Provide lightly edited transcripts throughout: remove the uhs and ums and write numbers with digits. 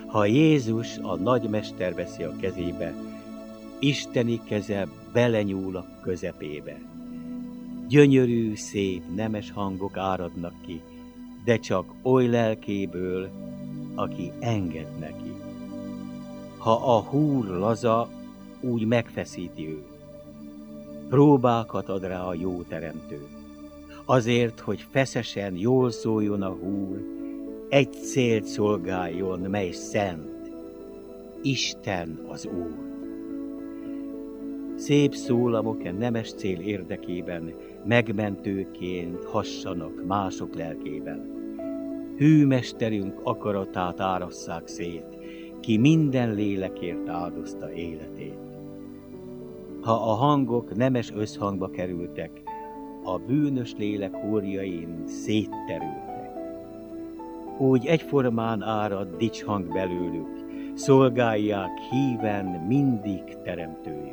Ha Jézus, a nagymester veszi a kezébe, isteni keze belenyúl a közepébe. Gyönyörű, szép, nemes hangok áradnak ki, de csak oly lelkéből, aki enged neki. Ha a húr laza, úgy megfeszíti őt. Próbákat ad rá a jó teremtő. Azért, hogy feszesen jól szóljon a húr, egy célt szolgáljon, mely szent. Isten az Úr. Szép szólamok e nemes cél érdekében megmentőként hassanak mások lelkében. Hű mesterünk akaratát árasszák szét, ki minden lélekért áldozta életét. Ha a hangok nemes összhangba kerültek, a bűnös lélek húrjain szétterültek. Úgy egyformán árad dicshang belőlük, szolgálják híven mindig teremtőjük.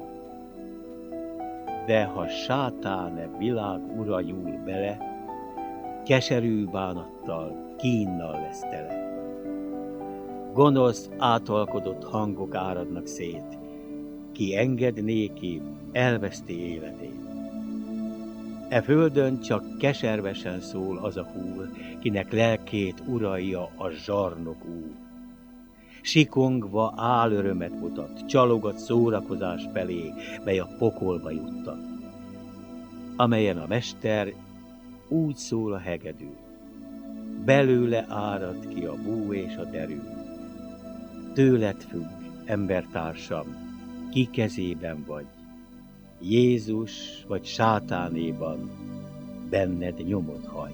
De ha sátán e világ ura nyúl bele, keserű bánattal, kínnal lesz tele. Gonosz, átalkodott hangok áradnak szét, ki enged néki, elveszti életét. E földön csak keservesen szól az a húr, kinek lelkét uralja a zsarnok úr. Sikongva álörömet mutat, csalogat szórakozás felé, mely a pokolba juttat. Amelyen a mester úgy szól a hegedű, belőle árad ki a bú és a derű. Tőled függ, embertársam, ki kezében vagy, Jézus vagy sátánéban, benned nyomot hagy.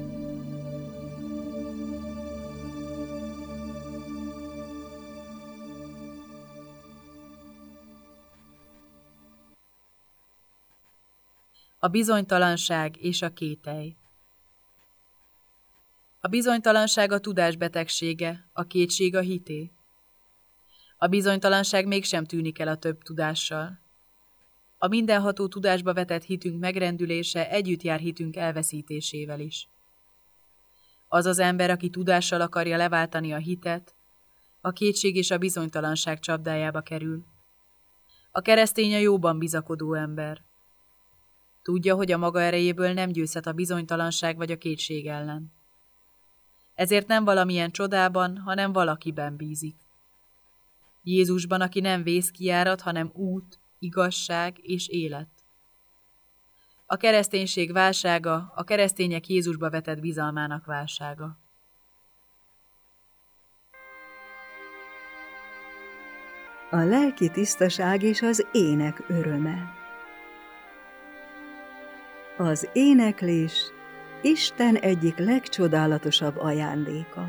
A bizonytalanság és a kételj. A bizonytalanság a tudás betegsége, a kétség a hité. A bizonytalanság mégsem tűnik el a több tudással. A mindenható tudásba vetett hitünk megrendülése együtt jár hitünk elveszítésével is. Az az ember, aki tudással akarja leváltani a hitet, a kétség és a bizonytalanság csapdájába kerül. A keresztény a jóban bizakodó ember. Tudja, hogy a maga erejéből nem győzhet a bizonytalanság vagy a kétség ellen. Ezért nem valamilyen csodában, hanem valakiben bízik. Jézusban, aki nem vészkijárat, hanem út, igazság és élet. A kereszténység válsága, a keresztények Jézusba vetett bizalmának válsága. A lelki tisztaság és az ének öröme. Az éneklés Isten egyik legcsodálatosabb ajándéka.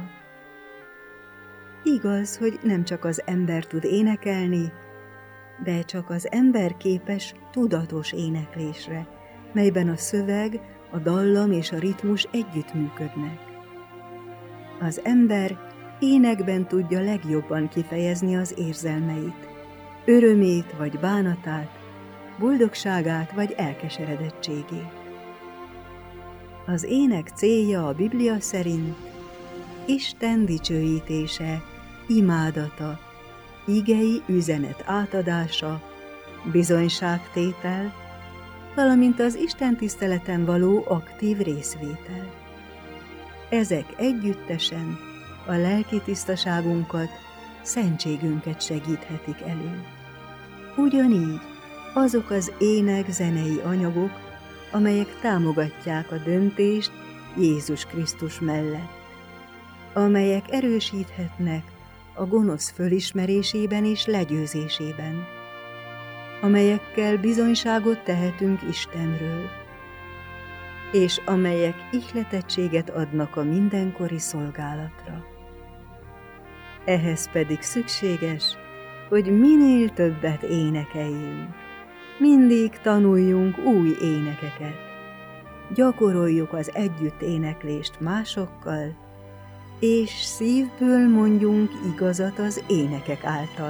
Igaz, hogy nem csak az ember tud énekelni, de csak az ember képes tudatos éneklésre, melyben a szöveg, a dallam és a ritmus együttműködnek. Az ember énekben tudja legjobban kifejezni az érzelmeit, örömét vagy bánatát, boldogságát vagy elkeseredettségét. Az ének célja a Biblia szerint Isten dicsőítése, imádata, igei üzenet átadása, bizonyságtétel, valamint az Isten tiszteleten való aktív részvétel. Ezek együttesen a lelki tisztaságunkat, szentségünket segíthetik elő. Ugyanígy azok az ének-zenei anyagok, amelyek támogatják a döntést Jézus Krisztus mellett, amelyek erősíthetnek a gonosz fölismerésében és legyőzésében, amelyekkel bizonyságot tehetünk Istenről, és amelyek ihletettséget adnak a mindenkori szolgálatra. Ehhez pedig szükséges, hogy minél többet énekeljünk, mindig tanuljunk új énekeket, gyakoroljuk az együtt éneklést másokkal, és szívből mondjunk igazat az énekek által.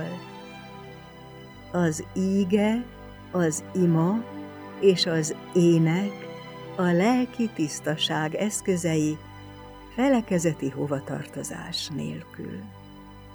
Az íge, az ima és az ének a lelki tisztaság eszközei, felekezeti hovatartozás nélkül.